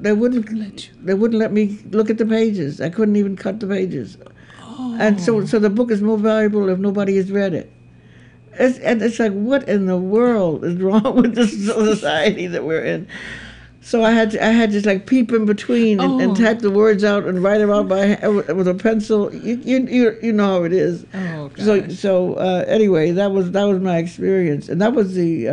They wouldn't let me look at the pages. I couldn't even cut the pages. And so the book is more valuable if nobody has read it. And it's like, what in the world is wrong with this society that we're in? So I had to like peep in between and type the words out and write them out with a pencil. You know how it is. Oh gosh. Anyway, that was my experience, and that was the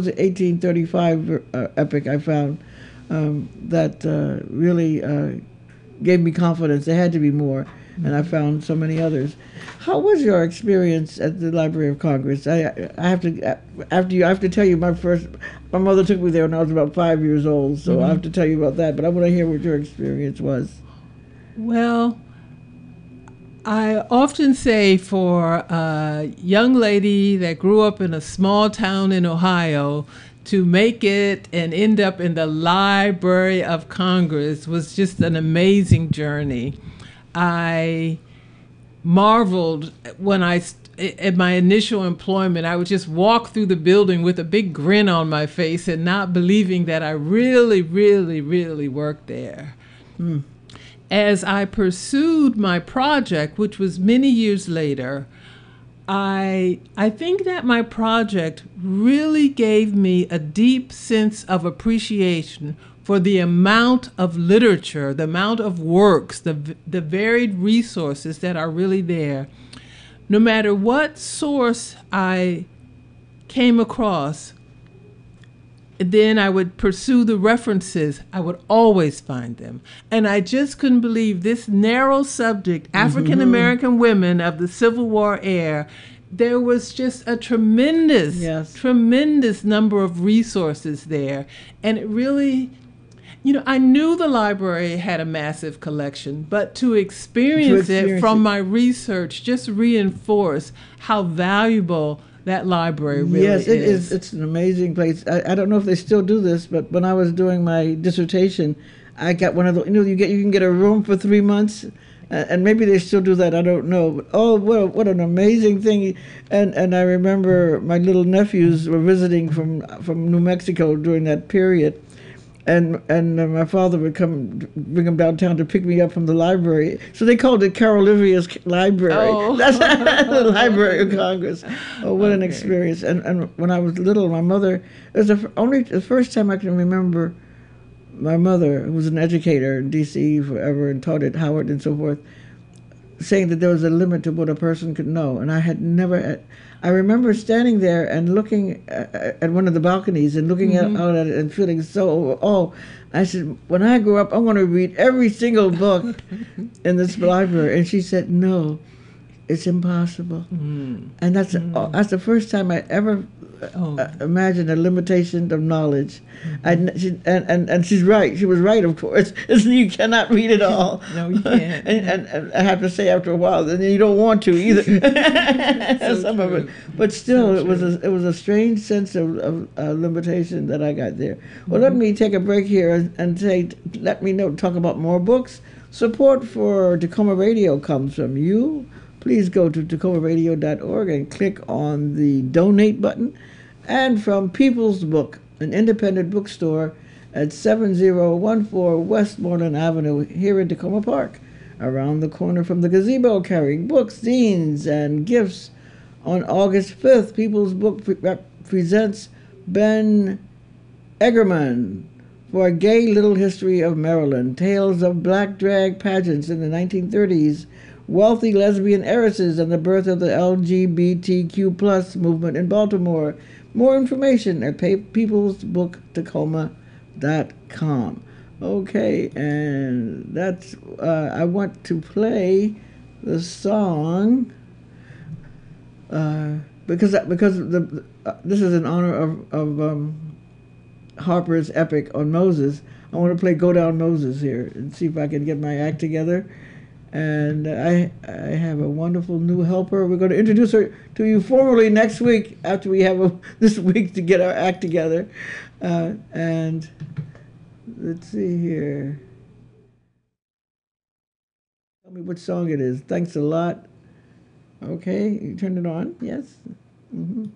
1835 epic I found that really gave me confidence. There had to be more, and I found so many others. How was your experience at the Library of Congress? I have to tell you my mother took me there when I was about 5 years old, so I have to tell you about that. But I want to hear what your experience was. Well, I often say for a young lady that grew up in a small town in Ohio to make it and end up in the Library of Congress was just an amazing journey. I marveled when at my initial employment, I would just walk through the building with a big grin on my face and not believing that I really, really, really worked there. As I pursued my project, which was many years later, I think that my project really gave me a deep sense of appreciation for the amount of literature, the amount of works, the varied resources that are really there. No matter what source I came across, then I would pursue the references. I would always find them. And I just couldn't believe this narrow subject, African American women of the Civil War era. There was just a tremendous number of resources there. And it really, I knew the library had a massive collection, but to experience it from my research just reinforced how valuable that library really is. Yes, it is. It's an amazing place. I don't know if they still do this, but when I was doing my dissertation, I got one of the, you can get a room for 3 months, and maybe they still do that. I don't know. But what an amazing thing! And I remember my little nephews were visiting from New Mexico during that period. And my father would come bring them downtown to pick me up from the library. So they called it Carol Livia's Library. Oh. That's the Library of Congress. Oh, what an experience! And when I was little, my mother, it was the first time I can remember my mother, who was an educator in D.C. forever and taught at Howard and so forth, saying that there was a limit to what a person could know. And I had never. I remember standing there and looking at one of the balconies and looking out at it and feeling so, I said, when I grow up, I want to read every single book in this library. And she said, no, it's impossible. And that's the first time I ever imagined a limitation of knowledge. And she's right. She was right, of course. You cannot read it all. No, you can't. and I have to say, after a while, then you don't want to either. Some of it, but still, it was a strange sense of limitation that I got there. Well, let me take a break here and say, talk about more books. Support for Tacoma Radio comes from you. Please go to tacomaradio.org and click on the donate button. And from People's Book, an independent bookstore at 7014 Westmoreland Avenue here in Tacoma Park, around the corner from the gazebo, carrying books, zines, and gifts. On August 5th, People's Book presents Ben Egerman for A Gay Little History of Maryland, Tales of Black Drag Pageants in the 1930s, Wealthy Lesbian Heiresses, and the Birth of the LGBTQ+ movement in Baltimore. More information at peoplesbooktacoma.com. Okay, and that's, I want to play the song because this is in honor of Harper's epic on Moses. I want to play Go Down Moses here and see if I can get my act together. And I have a wonderful new helper. We're going to introduce her to you formally next week after we have this week to get our act together. And let's see here. Tell me what song it is. Thanks a lot. Okay, you turned it on? Yes? Mm-hmm.